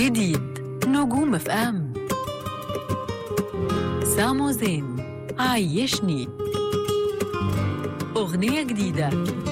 جديد نجوم اف ام. سامو زين عيشني، أغنية جديدة